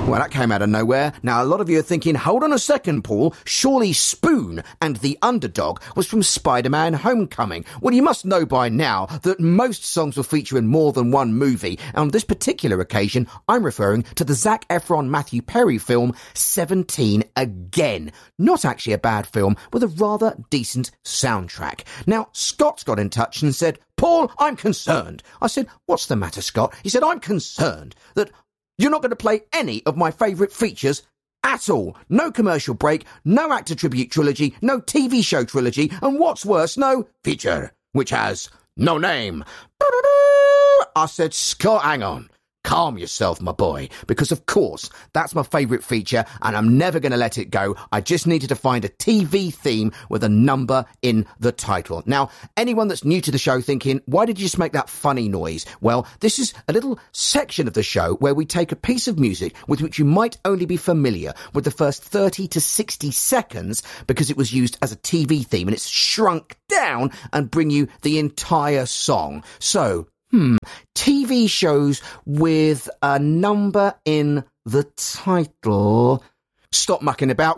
Well, that came out of nowhere. Now, a lot of you are thinking, hold on a second, Paul. Surely Spoon and the Underdog was from Spider-Man Homecoming. Well, you must know by now that most songs will feature in more than one movie. And on this particular occasion, I'm referring to the Zac Efron Matthew Perry film 17 Again. Not actually a bad film with a rather decent soundtrack. Now, Scott's got in touch and said, Paul, I'm concerned. I said, what's the matter, Scott? He said, I'm concerned that you're not going to play any of my favourite features at all. No commercial break, no actor tribute trilogy, no TV show trilogy, and what's worse, no feature, which has no name. I said, Scott, hang on. Calm yourself, my boy, because of course that's my favourite feature and I'm never going to let it go. I just needed to find a TV theme with a number in the title. Now, anyone that's new to the show thinking, why did you just make that funny noise? Well, this is a little section of the show where we take a piece of music with which you might only be familiar with the first 30 to 60 seconds because it was used as a TV theme and it's shrunk down and bring you the entire song. So, TV shows with a number in the title. Stop mucking about.